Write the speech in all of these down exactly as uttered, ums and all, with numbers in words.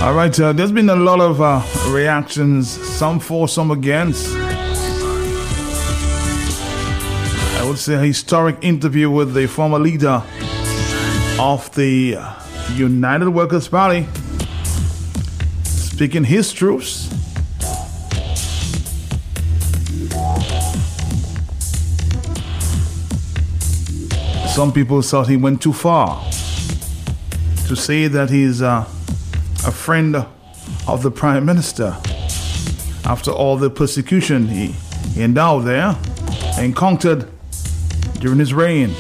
All right, uh, there's been a lot of uh, reactions, some for, some against. I would say a historic interview with the former leader of the United Workers' Party, speaking his truths. Some people thought he went too far to say that he's uh, a friend of the Prime Minister after all the persecution he, he endured there, encountered during his reign.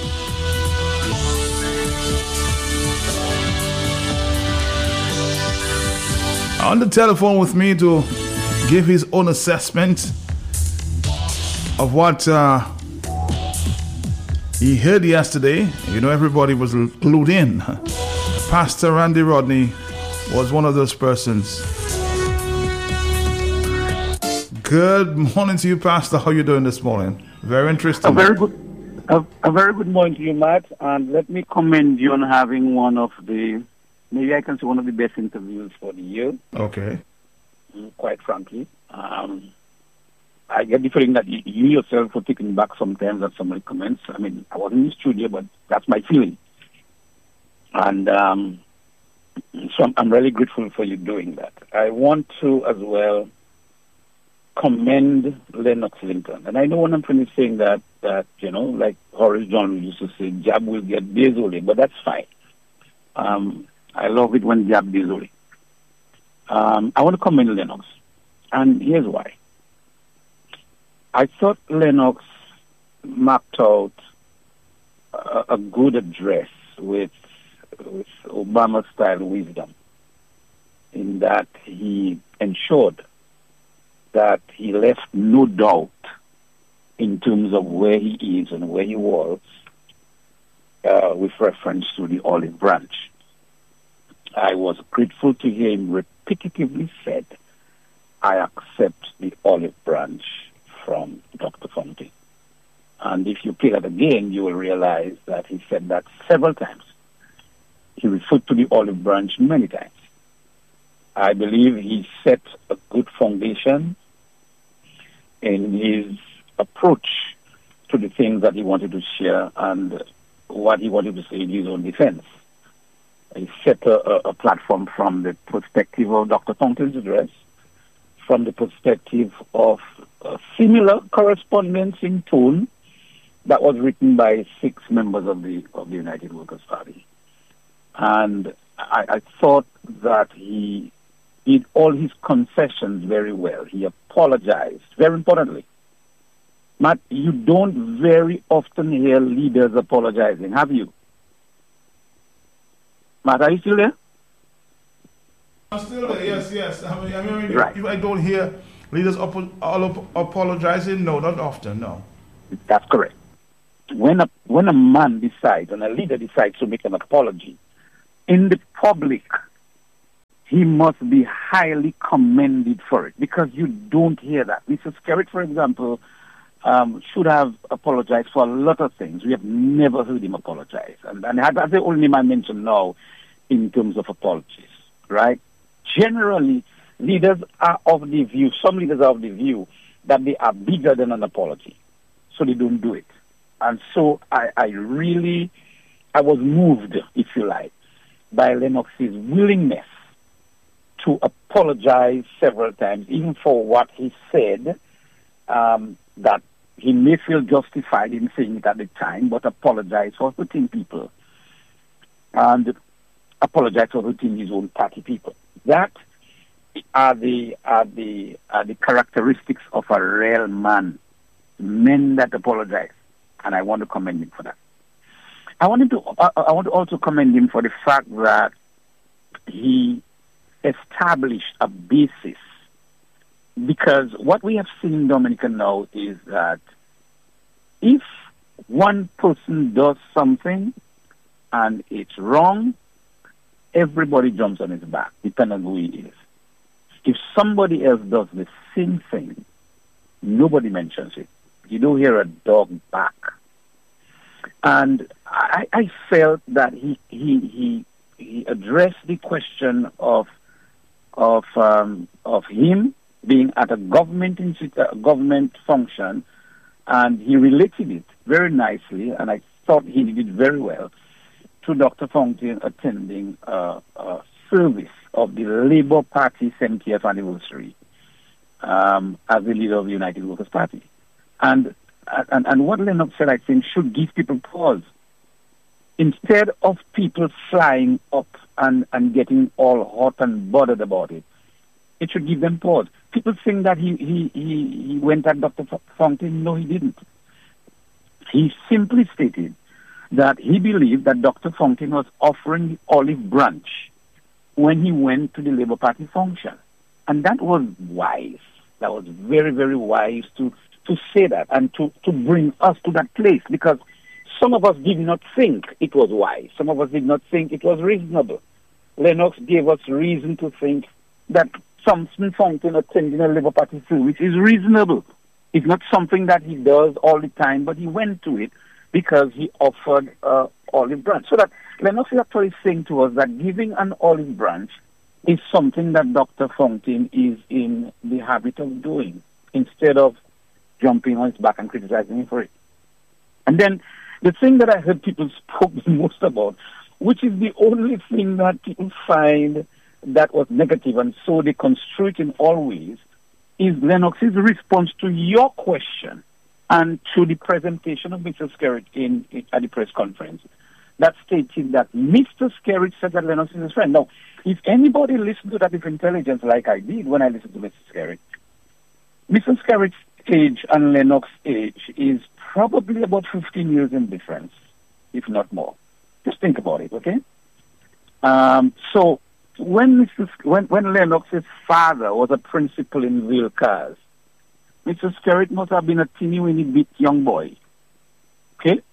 On the telephone with me to give his own assessment of what uh, he heard yesterday. You know, everybody was glued in. Pastor Randy Rodney was one of those persons. Good morning to you, Pastor. How are you doing this morning? Very interesting. A very good, a, a very good morning to you, Matt. And let me commend you on having one of the, maybe I can say one of the best interviews for the year. Okay. Quite frankly, um, I get the feeling that you, you yourself were taken back sometimes at some of the comments. I mean, I wasn't in the studio, but that's my feeling. And um, so I'm, I'm really grateful for you doing that. I want to as well commend Lennox Lincoln. And I know when I'm finished saying that, that, you know, like Horace John used to say, Jab will get désolé, but that's fine. Um, I love it when Jab désolé. Um, I want to commend Lennox. And here's why. I thought Lennox mapped out a, a good address with, with Obama-style wisdom in that he ensured that he left no doubt in terms of where he is and where he was uh, with reference to the olive branch. I was grateful to hear him repetitively said, I accept the olive branch from Doctor Fontaine. And if you play that again, you will realize that he said that several times. He referred to the olive branch many times. I believe he set a good foundation in his approach to the things that he wanted to share and what he wanted to say in his own defense. He set a, a platform from the perspective of Doctor Fontaine's address, from the perspective of a similar correspondence in tone that was written by six members of the of the United Workers' Party. And I, I thought that he did all his concessions very well. He apologized, very importantly. Matt, you don't very often hear leaders apologizing, have you? Matt, are you still there? I'm still there, yes, yes. I mean, I mean right. if I don't hear leaders all apologizing, no, not often, no. That's correct. When a, when a man decides and a leader decides to make an apology in the public, he must be highly commended for it because you don't hear that. Mister Skerritt, for example, um, should have apologized for a lot of things. We have never heard him apologize. And, and that's the only name I mention now in terms of apologies, right? Generally, leaders are of the view, some leaders are of the view that they are bigger than an apology, so they don't do it. And so I, I really, I was moved, if you like, by Lennox's willingness to apologize several times, even for what he said, um, that he may feel justified in saying it at the time, but apologize for hurting people and apologize for hurting his own party people. That are the are the are the characteristics of a real man, men that apologize, and I want to commend him for that. I wanted to I, I want to also commend him for the fact that he established a basis, because what we have seen in Dominica now is that if one person does something and it's wrong, everybody jumps on his back, depending on who he is. If somebody else does the same thing, nobody mentions it. You don't hear a dog bark. And I, I felt that he, he, he, he addressed the question of of um, of him being at a government institu- uh, government function, and he related it very nicely, and I thought he did it very well, to Doctor Fountain attending uh, a service of the Labour Party seventieth anniversary um, as the leader of the United Workers' Party. And, and, and what Lennox said, I think, should give people pause. Instead of people flying up and, and getting all hot and bothered about it, it should give them pause. People think that he, he, he, he went at Doctor Fountain. No, he didn't. He simply stated that he believed that Doctor Fountain was offering the olive branch when he went to the Labour Party function. And that was wise. That was very, very wise to, to say that and to, to bring us to that place, because some of us did not think it was wise. Some of us did not think it was reasonable. Lennox gave us reason to think that Thompson Fountain attending a Labour Party service is reasonable. It's not something that he does all the time, but he went to it because he offered uh, olive branch. So that Lennox is actually saying to us that giving an olive branch is something that Doctor Fountain is in the habit of doing, instead of jumping on his back and criticizing him for it. And then the thing that I heard people spoke the most about, which is the only thing that people find that was negative, and so they construe it in all ways, is Lennox's response to your question and to the presentation of Mister Skerritt in, in at the press conference, that stated that Mister Skerritt said that Lennox is his friend. Now, if anybody listened to that with intelligence like I did when I listened to Mister Skerritt, Mister Skerritt's age and Lennox's age is probably about fifteen years in difference, if not more. Just think about it, okay? Um, so when Mister Sk- when, when Lennox's father was a principal in Vilcars, Mister Skerritt must have been a teeny-weeny bit young boy, okay?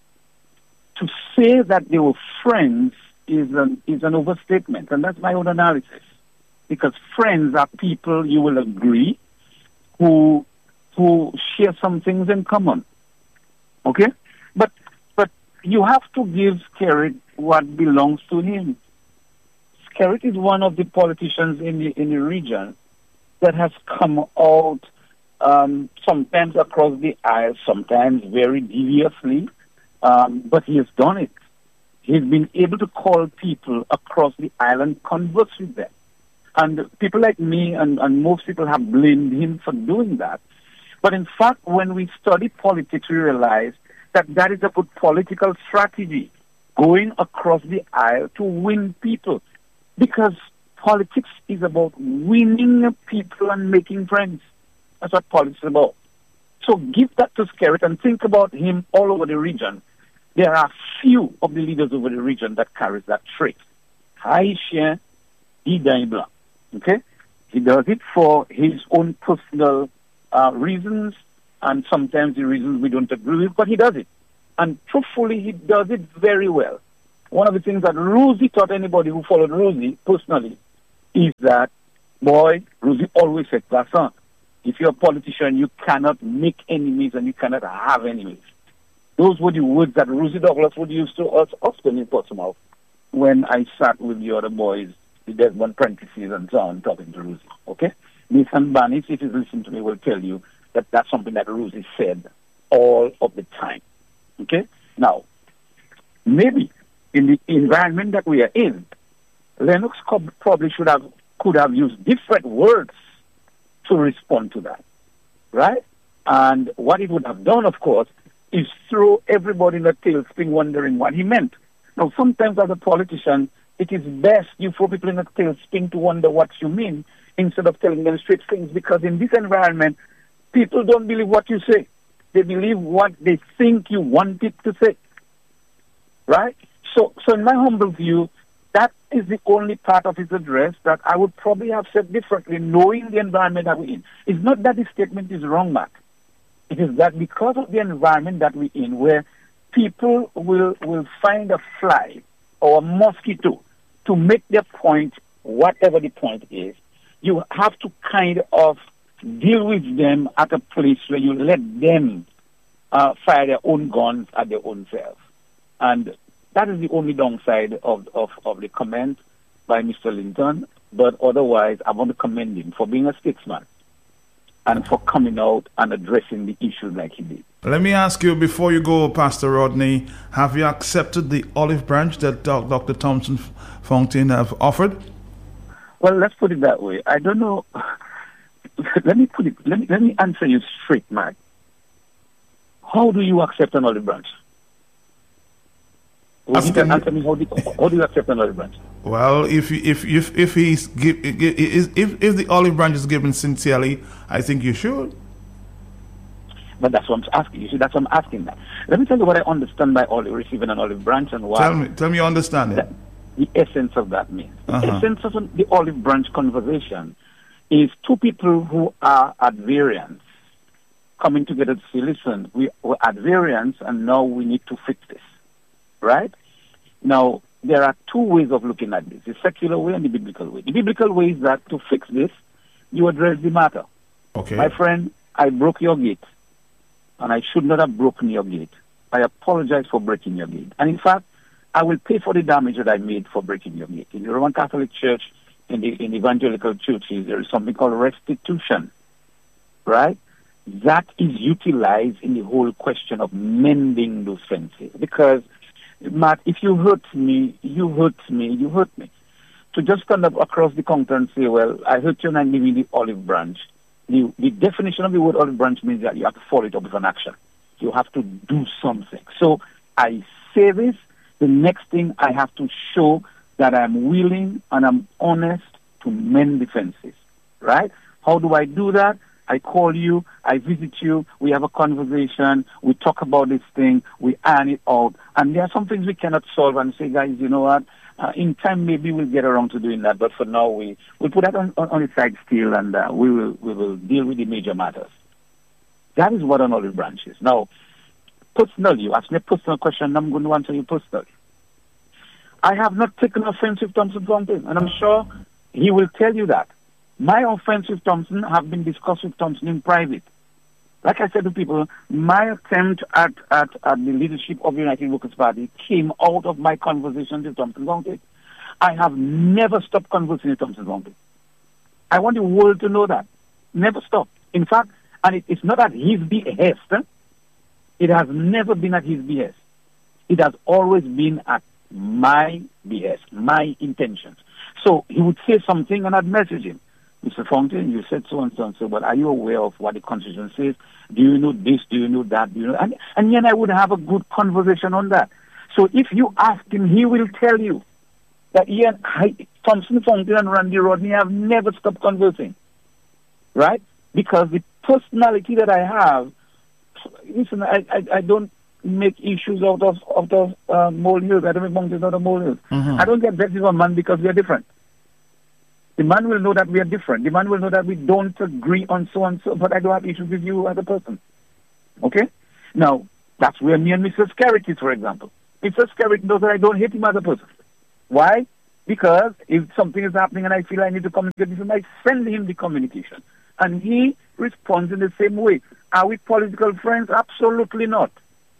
To say that they were friends is an, is an overstatement, and that's my own analysis. Because friends are people, you will agree, who who share some things in common. Okay? But but you have to give Skerritt what belongs to him. Skerritt is one of the politicians in the in the region that has come out um, sometimes across the aisle, sometimes very deviously, um, but he has done it. He's been able to call people across the aisle and converse with them. And people like me and, and most people have blamed him for doing that. But in fact, when we study politics, we realize that that is a good political strategy, going across the aisle to win people. Because politics is about winning people and making friends. That's what politics is about. So give that to Skerritt and think about him all over the region. There are few of the leaders over the region that carries that trait. Haïtien, Idain Blanc. Okay? He does it for his own personal uh, reasons, and sometimes the reasons we don't agree with, but he does it. And truthfully, he does it very well. One of the things that Rosie taught anybody who followed Rosie personally is that, boy, Rosie always said, Garçon, if you're a politician, you cannot make enemies and you cannot have enemies. Those were the words that Rosie Douglas would use to us often in Portsmouth when I sat with the other boys, the Desmond Prentices and so on, talking to Rosie. Okay? Nathan Banis, if he's listening to me, will tell you that that's something that Rosie said all of the time. Okay? Now, maybe in the environment that we are in, Lennox probably should have could have used different words to respond to that, right? And what it would have done, of course, is throw everybody in a tailspin wondering what he meant. Now, sometimes as a politician, it is best you throw people in a tailspin to wonder what you mean instead of telling them straight things, because in this environment, people don't believe what you say. They believe what they think you want it to say, right? So, so in my humble view, that is the only part of his address that I would probably have said differently, knowing the environment that we're in. It's not that his statement is wrong, Matt. It is that because of the environment that we're in, where people will will find a fly or a mosquito to make their point, whatever the point is, you have to kind of deal with them at a place where you let them uh, fire their own guns at their own self. And that is the only downside of, of, of the comment by Mister Linton. But otherwise, I want to commend him for being a statesman and for coming out and addressing the issues like he did. Let me ask you, before you go, Pastor Rodney, have you accepted the olive branch that Doctor Thompson Fontaine have offered? Well, let's put it that way. I don't know. let me put it. Let me let me answer you straight, Mark. How do you accept an olive branch? Well, you can answer me. How do, how do you accept an olive branch? Well, if if if if he's give, if if the olive branch is given sincerely, I think you should. But that's what I'm asking. You see, that's what I'm asking. That. Let me tell you what I understand by olive, receiving an olive branch and why. Tell me, tell me, you understand it. The essence of that means. The uh-huh. essence of the olive branch conversation is two people who are at variance coming together to say, listen, we, we're at variance and now we need to fix this. Right? Now, there are two ways of looking at this, the secular way and the biblical way. The biblical way is that to fix this, you address the matter. Okay. My friend, I broke your gate, and I should not have broken your gate. I apologize for breaking your gate. And in fact, I will pay for the damage that I made for breaking your gate. In the Roman Catholic Church, in the in evangelical churches, there is something called restitution, right? That is utilized in the whole question of mending those fences. Because, Matt, if you hurt me, you hurt me, you hurt me. To just stand up across the counter and say, well, I hurt you and I'm giving the olive branch. The, the definition of the word olive branch means that you have to follow it up with an action. You have to do something. So I say this. The next thing, I have to show that I'm willing and I'm honest to mend the fences, right? How do I do that? I call you, I visit you, we have a conversation, we talk about this thing, we iron it out, and there are some things we cannot solve and say, guys, you know what, uh, in time maybe we'll get around to doing that, but for now we we'll put that on, on, on the side still, and uh, we will we will deal with the major matters. That is what an olive branch is. Now, personally, you ask me a personal question, I'm going to answer you personally. I have not taken offense with Thompson Fontaine, and I'm sure he will tell you that. My offense with Thompson have been discussed with Thompson in private. Like I said to people, my attempt at, at, at the leadership of the United Workers' Party came out of my conversations with Thompson Fontaine. I have never stopped conversing with Thompson Fontaine. I want the world to know that. Never stopped. In fact, and it, it's not at his behest. Eh? It has never been at his behest. It has always been at my behest, my intentions. So he would say something and I'd message him. Mister Fontaine, you said so and so and so, but are you aware of what the Constitution says? Do you know this? Do you know that? Do you know? And, and then I would have a good conversation on that. So if you ask him, he will tell you that he and I, Thompson Fontaine and Randy Rodney have never stopped conversing. Right? Because the personality that I have, listen, I, I, I don't make issues out of out of uh, molehills. I don't make mountains out of molehills. Mm-hmm. I don't get vexed with a man because we are different. The man will know that we are different. The man will know that we don't agree on so and so, but I don't have issues with you as a person. Okay? Now, that's where me and Mister Skerritt is, for example. Mister Skerritt knows that I don't hate him as a person. Why? Because if something is happening and I feel I need to communicate with him, I send him the communication. And he responds in the same way. Are we political friends? Absolutely not.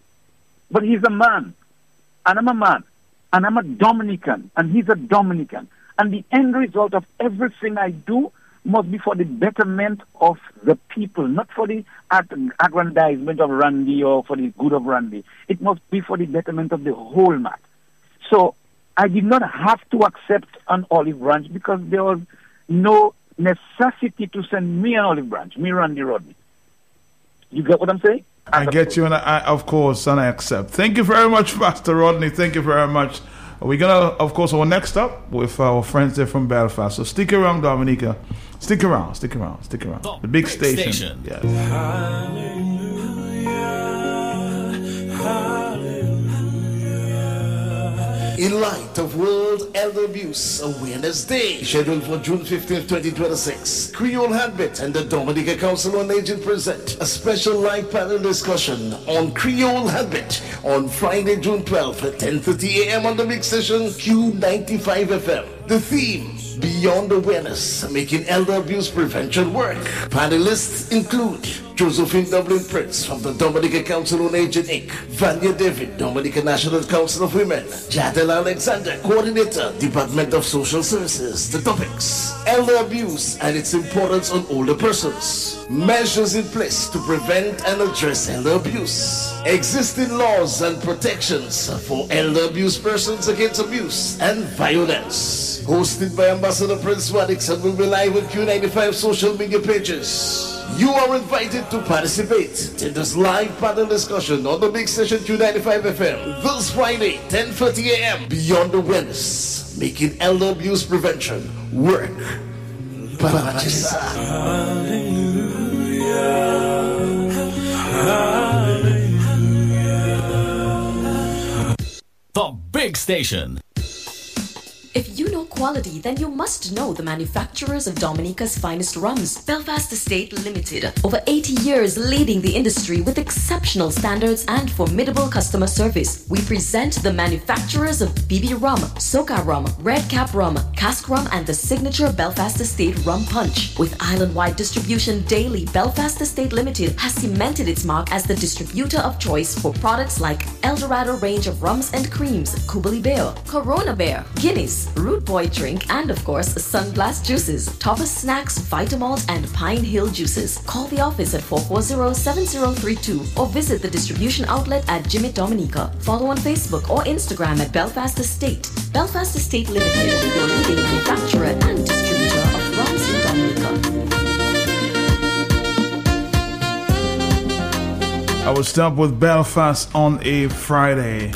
But he's a man, and I'm a man, and I'm a Dominican, and he's a Dominican. And the end result of everything I do must be for the betterment of the people, not for the aggrandizement of Randy or for the good of Randy. It must be for the betterment of the whole man. So I did not have to accept an olive branch because there was no necessity to send me an olive branch, me, Randy Rodney. You get what I'm saying? I get you, and I, of course, and I accept. Thank you very much, Pastor Rodney. Thank you very much. We're going to, of course, our next up with our friends there from Belfast. So stick around, Dominica. Stick around, stick around, stick around. The, the big, big station. station. Yes. Hallelujah. Hallelujah. In light of World Elder Abuse Awareness Day, scheduled for June fifteenth, twenty twenty-six, Creole Handbit and the Dominica Council on Aging present a special live panel discussion on Creole Handbit on Friday, June twelfth at ten thirty a.m. on the big station Q ninety-five F M. The theme, Beyond Awareness, making elder abuse prevention work. Panelists include Josephine Dublin Prince from the Dominica Council on Aging Incorporated. Vanya David, Dominica National Council of Women. Jadel Alexander, Coordinator, Department of Social Services. The topics: elder abuse and its importance on older persons. Measures in place to prevent and address elder abuse. Existing laws and protections for elder abuse persons against abuse and violence. Hosted by Ambassador Prince Wadix and will be live on Q ninety-five social media pages. You are invited to participate in this live panel discussion on the big station Q ninety-five F M this Friday, ten thirty a m Beyond the Wellness, making elder abuse prevention work. Hallelujah. Hallelujah. The big station. If you know quality, then you must know the manufacturers of Dominica's finest rums. Belfast Estate Limited. Over eighty years leading the industry with exceptional standards and formidable customer service. We present the manufacturers of B B Rum, Soca Rum, Red Cap Rum, Cask Rum, and the signature Belfast Estate Rum Punch. With island-wide distribution daily, Belfast Estate Limited has cemented its mark as the distributor of choice for products like Eldorado range of rums and creams, Kubali Bear, Corona Bear, Guinness, Root Boy drink, and of course, Sunblast juices, Thomas Snacks, Vitamalt, and Pine Hill juices. Call the office at four four zero, seven zero three two or visit the distribution outlet at Jimmy Dominica. Follow on Facebook or Instagram at Belfast Estate. Belfast Estate Limited, your leading manufacturer and distributor of rums in Dominica. I will start with Belfast on a Friday.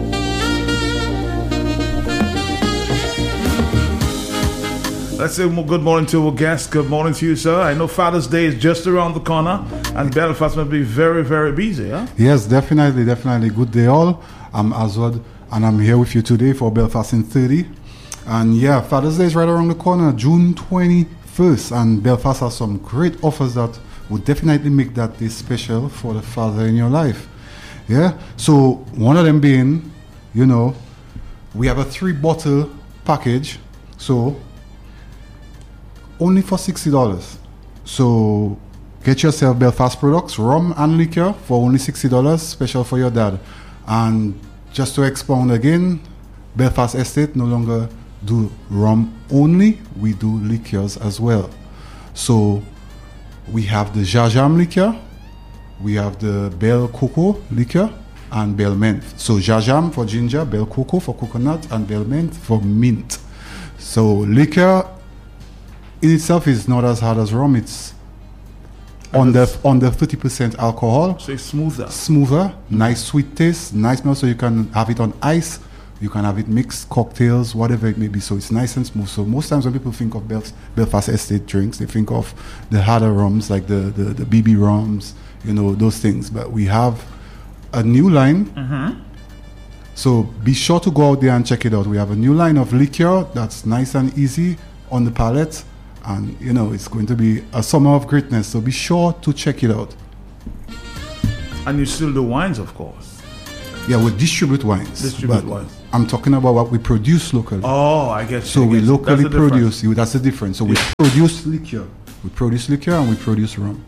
Let's say good morning to our guest. Good morning to you, sir. I know Father's Day is just around the corner, and Belfast will be very, very busy, huh? Yes, definitely, definitely. Good day all. I'm Azwad, and I'm here with you today for Belfast in thirty. And yeah, Father's Day is right around the corner, June twenty-first, and Belfast has some great offers that would definitely make that day special for the father in your life. Yeah, so one of them being, you know, we have a three bottle package, so only for sixty dollars. So get yourself Belfast products, rum and liquor for only sixty dollars, special for your dad. And just to expound again, Belfast Estate no longer do rum only, we do liquors as well. So we have the Jajam liquor, we have the Bell Cocoa liquor, and Bell Mint. So Jajam for ginger, Bell Cocoa for coconut, and Bell Mint for mint. So liquor in itself is not as hard as rum. It's under under thirty percent alcohol. So it's smoother. Smoother, nice sweet taste, nice smell. So you can have it on ice, you can have it mixed cocktails, whatever it may be. So it's nice and smooth. So most times when people think of Belf- Belfast Estate drinks, they think of the harder rums like the, the, the B B rums, you know, those things. But we have a new line. Mm-hmm. So be sure to go out there and check it out. We have a new line of liquor that's nice and easy on the palate. And, you know, it's going to be a summer of greatness. So be sure to check it out. And you still do wines, of course. Yeah, we distribute wines. Distribute wines. I'm talking about what we produce locally. Oh, I guess. So I we guess. locally That's produce. You, that's the difference. So Yeah. we produce liquor. We produce liquor and we produce rum.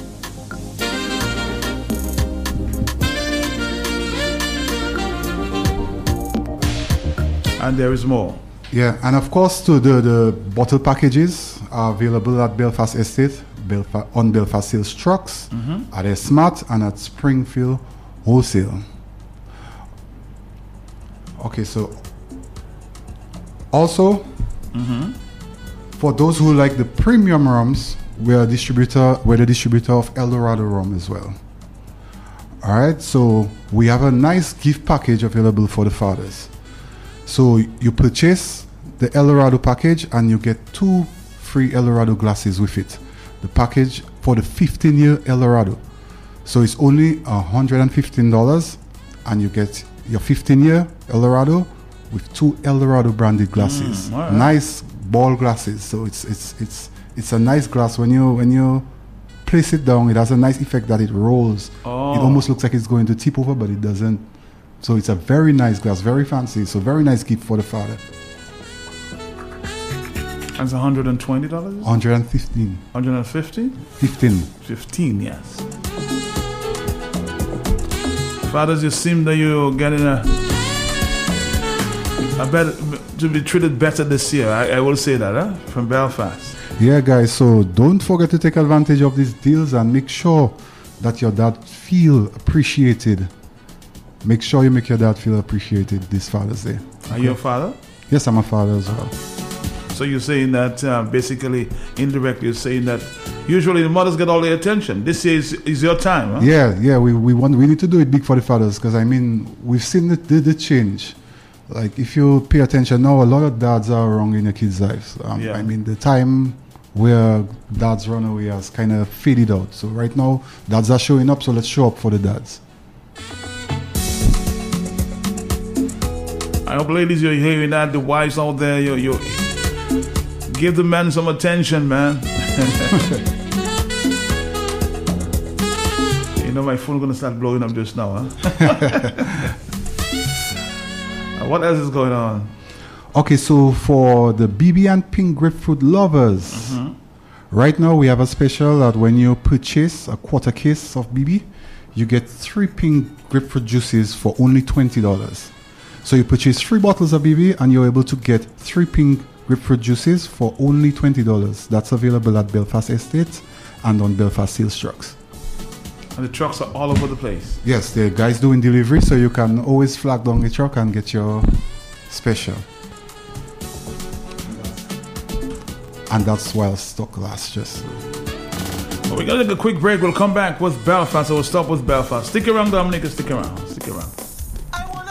And there is more. Yeah, and of course, to the, the bottle packages are available at Belfast Estate, Belfa- on Belfast Sales Trucks, Mm-hmm. at A Smart, and at Springfield Wholesale. Okay, so also, Mm-hmm. for those who like the premium rums, we're a distributor, we're the distributor of Eldorado rum as well. All right, so we have a nice gift package available for the fathers. So you purchase the Eldorado package and you get two free Eldorado glasses with it. The package for the fifteen year Eldorado. So it's only one hundred fifteen dollars and you get your fifteen year Eldorado with two Eldorado branded glasses. Mm, all right. Nice ball glasses. So it's it's it's it's a nice glass. When you when you place it down, it has a nice effect that it rolls. Oh. It almost looks like it's going to tip over, but it doesn't. So it's a very nice glass, very fancy. So very nice gift for the father. That's one hundred twenty dollars? one hundred fifteen. one hundred fifty? fifteen. fifteen, yes. Fathers, you seem that you're getting a, a better, to be treated better this year. I, I will say that, huh? From Belfast. Yeah, guys, so don't forget to take advantage of these deals and make sure that your dad feel appreciated. Make sure you make your dad feel appreciated this Father's Day. Okay. Are you a father? Yes, I'm a father as well. So you're saying that uh, basically, indirectly, you're saying that usually the mothers get all the attention. This is is your time, huh? Yeah, yeah, we, we want we need to do it big for the fathers because I mean we've seen the, the, the change. Like if you pay attention now, a lot of dads are wrong in their kids' lives. Um, Yeah. I mean the time where dads run away has kind of faded out. So right now, dads are showing up. So let's show up for the dads. I hope, ladies, you're hearing that. The wives out there, you you give the men some attention, man. You know, my phone's gonna start blowing up just now, huh? What else is going on? Okay, so for the B B and pink grapefruit lovers, Mm-hmm. right now we have a special that when you purchase a quarter case of B B, you get three pink grapefruit juices for only twenty dollars. So you purchase three bottles of B B and you're able to get three pink grapefruit juices for only twenty dollars. That's available at Belfast Estate and on Belfast Sales Trucks. And the trucks are all over the place. Yes, the guys doing delivery, so you can always flag down the truck and get your special. And that's while stock lasts. Just. Well, we're going to take a quick break. We'll come back with Belfast. So we'll stop with Belfast. Stick around, Dominica. Stick around. Stick around.